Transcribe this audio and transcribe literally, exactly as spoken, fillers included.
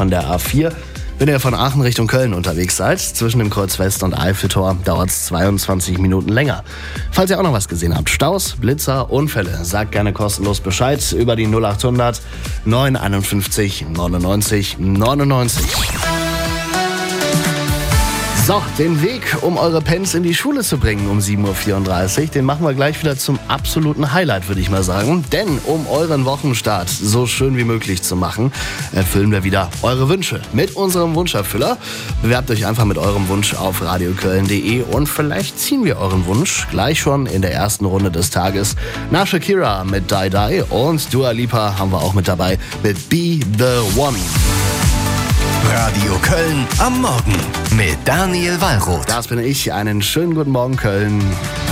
von der A vier. Wenn ihr von Aachen Richtung Köln unterwegs seid, zwischen dem Kreuz West und Eiffeltor, dauert es zweiundzwanzig Minuten länger. Falls ihr auch noch was gesehen habt, Staus, Blitzer, Unfälle, sagt gerne kostenlos Bescheid über die null achthundert neun einundfünfzig neunundneunzig neunundneunzig. So, den Weg, um eure Pens in die Schule zu bringen um sieben Uhr vierunddreißig, den machen wir gleich wieder zum absoluten Highlight, würde ich mal sagen. Denn um euren Wochenstart so schön wie möglich zu machen, erfüllen wir wieder eure Wünsche mit unserem Wunscherfüller. Bewerbt euch einfach mit eurem Wunsch auf radioköln punkt de und vielleicht ziehen wir euren Wunsch gleich schon in der ersten Runde des Tages. Nach Shakira mit Die Die und Dua Lipa haben wir auch mit dabei mit Be The One. Radio Köln am Morgen mit Daniel Wallroth. Das bin ich. Einen schönen guten Morgen, Köln.